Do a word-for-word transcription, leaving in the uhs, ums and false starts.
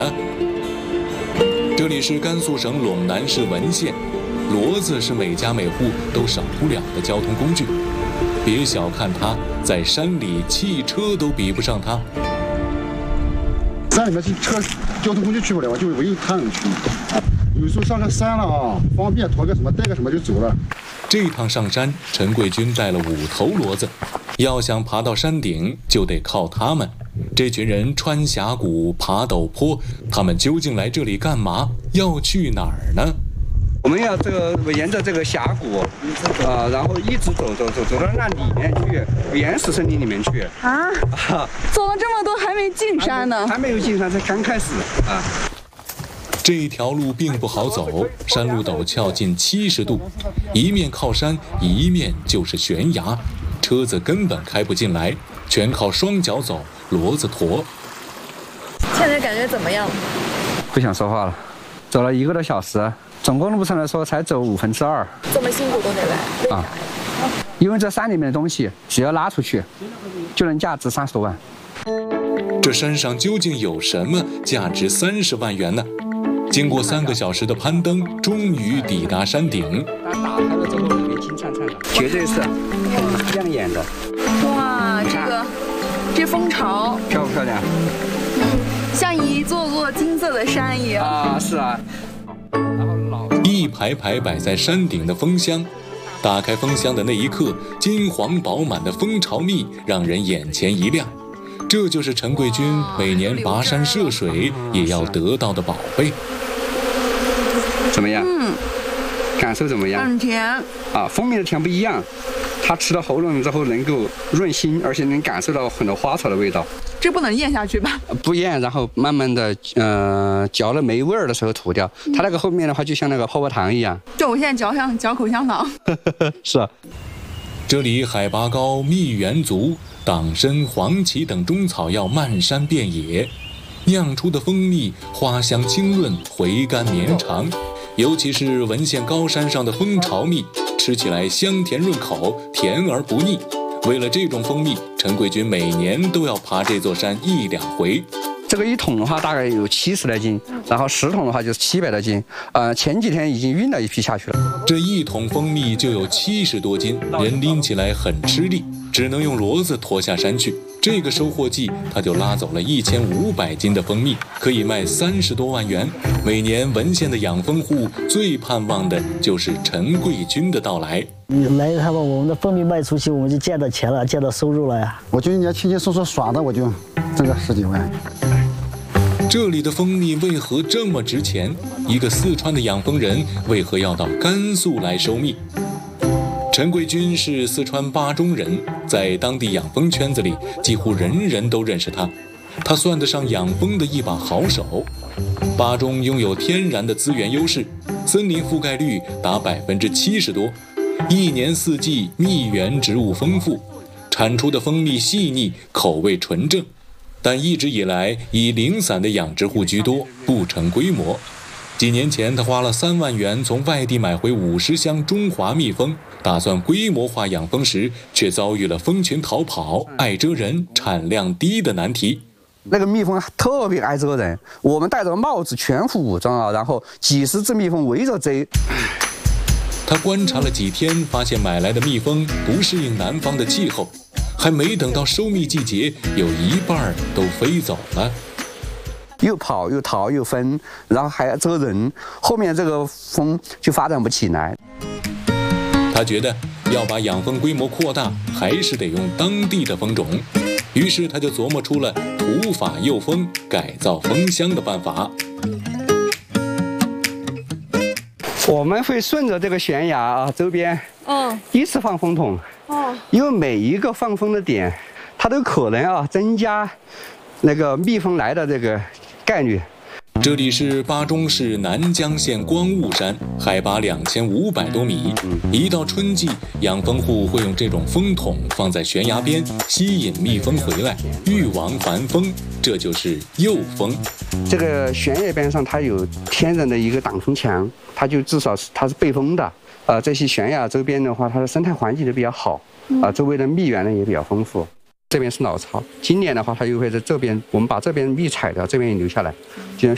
这里是甘肃省陇南市文县，骡子是每家每户都少不了的交通工具。别小看它，在山里汽车都比不上它。 山里面是车交通工具去不了，就唯有它能去。有时候上个山了啊，方便驮个什么带个什么就走了。 这趟上山，陈贵军带了五头骡子，要想爬到山顶，就得靠他们。这群人穿峡谷、爬陡坡，他们究竟来这里干嘛？要去哪儿呢？ 我们要这个沿着这个峡谷啊、呃，然后一直走走走走到那里面去，原始森林里面去啊！走了这么多还没进山呢， 还没有进山，才刚开始啊。 这条路并不好走，山路陡峭近七十度，一面靠山，一面就是悬崖，车子根本开不进来，全靠双脚走，骡子驮。 现在感觉怎么样？ 不想说话了，走了一个多小时，总共路上来说才走五分之二。 这么辛苦都得来，为啥呀？ 啊，因为这山里面的东西只要拉出去，就能价值三十多万。 这山上究竟有什么价值三十万元呢？经过三个小时的攀登，终于抵达山顶。 打开了之后，里面金灿灿的，绝对是很亮眼的。 哇，这个这蜂巢漂不漂亮？ 嗯，像一座座金色的山一样。 啊，是啊。然后老一排排摆在山顶的蜂箱，打开蜂箱的那一刻，金黄饱满的蜂巢蜜让人眼前一亮。这就是陈贵军每年跋山涉水也要得到的宝贝。 怎么样？ 嗯， 感受怎么样？ 很甜啊，蜂蜜的甜不一样，它吃到喉咙之后能够润心，而且能感受到很多花草的味道。 这不能咽下去吧？ 不咽，然后慢慢的，呃，嚼了没味儿的时候吐掉。嗯、它那个后面的话，就像那个泡泡糖一样。 对，我现在嚼像嚼口香糖。 是啊。 这里海拔高，蜜源足，党参、黄芪等中草药漫山遍野，酿出的蜂蜜花香清润，回甘绵长。尤其是文县高山上的蜂巢蜜，吃起来香甜润口，甜而不腻。为了这种蜂蜜，陈贵军每年都要爬这座山一两回。 这个一桶的话大概有七十来斤，然后十桶的话就是七百来斤。呃，前几天已经运了一批下去了。 这一桶蜂蜜就有七十多斤，人拎起来很吃力，只能用骡子驮下山去。这个收获季，他就拉走了一千五百斤的蜂蜜，可以卖三十多万元。每年文县的养蜂户最盼望的就是陈贵军的到来。 来他们我们的蜂蜜卖出去，我们就见到钱了，见到收入了呀。 我就一年轻轻松松耍的，我就挣个十几万。 这里的蜂蜜为何这么值钱？一个四川的养蜂人为何要到甘肃来收蜜？陈贵军是四川巴中人，在当地养蜂圈子里，几乎人人都认识他。他算得上养蜂的一把好手。巴中拥有天然的资源优势，森林覆盖率达百分之七十多，一年四季蜜源植物丰富，产出的蜂蜜细腻，口味纯正。但一直以来以零散的养殖户居多，不成规模。几年前，他花了三万元从外地买回五十箱中华蜜蜂，打算规模化养蜂时，却遭遇了蜂群逃跑、爱蛰人、产量低的难题。 那个蜜蜂特别爱蛰人，我们戴着帽子，全副武装啊，然后几十只蜜蜂围着追。 他观察了几天，发现买来的蜜蜂不适应南方的气候。还没等到收蜜季节，有一半都飞走了。 又跑又逃又分，然后还要蛰人，后面这个蜂就发展不起来。 他觉得要把养蜂规模扩大，还是得用当地的蜂种。于是他就琢磨出了土法幼蜂、改造蜂箱的办法。 我们会顺着这个悬崖啊周边，嗯，依次放蜂筒。哦，因为每一个放蜂的点，它都可能啊增加那个蜜蜂来的这个概率。 这里是巴中市南江县光雾山，海拔两千五百多米。一到春季，养蜂户会用这种蜂筒放在悬崖边，吸引蜜蜂回来，育王繁蜂，这就是幼蜂。 这个悬崖边上它有天然的一个挡风墙，它就至少是它是背风的。呃，这些悬崖周边的话，它的生态环境都比较好，啊、呃，周围的蜜源呢也比较丰富。这边是老巢，今年的话，它又会在这边，我们把这边蜜采掉，这边也留下来，就像